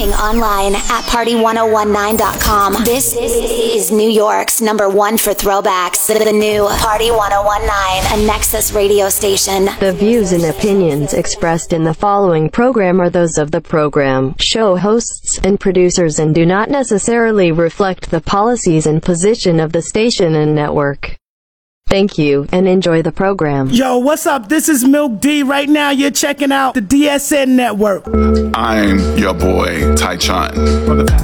Streaming online at party1019.com. This is New York's #1 for throwbacks. The new Party 1019, a Nexus radio station. The views and opinions expressed in the following program are those of the program, show hosts, and producers and do not necessarily reflect the policies and position of the station and network. Thank you, and enjoy the program. Yo, what's up? This is Milk D. Right now, you're checking out the DSN Network. I'm your boy, Tai Chun.